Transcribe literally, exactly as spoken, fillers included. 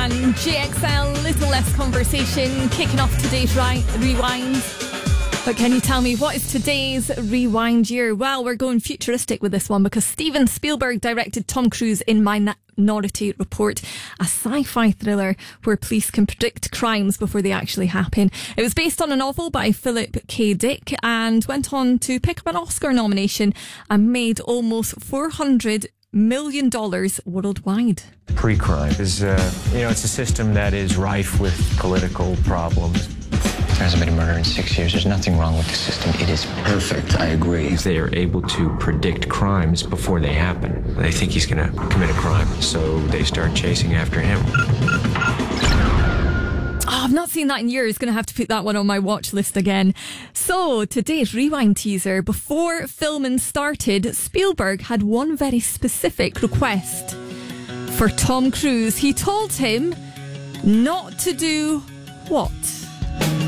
and J X L, Little Less Conversation, kicking off today's ri- Rewind. But can you tell me, what is today's Rewind year? Well, we're going futuristic with this one because Steven Spielberg directed Tom Cruise in Minority Report, a sci-fi thriller where police can predict crimes before they actually happen. It was based on a novel by Philip K. Dick and went on to pick up an Oscar nomination and made almost four hundred million dollars worldwide. Pre-crime is, uh, you know, it's a system that is rife with political problems. There hasn't been a murder in six years. There's nothing wrong with the system. It is perfect. I agree. They are able to predict crimes before they happen. They think he's going to commit a crime, so they start chasing after him. Oh, I've not seen that in years. Going to have to put that one on my watch list again. So, today's Rewind teaser. Before filming started, Spielberg had one very specific request for Tom Cruise. He told him not to do what?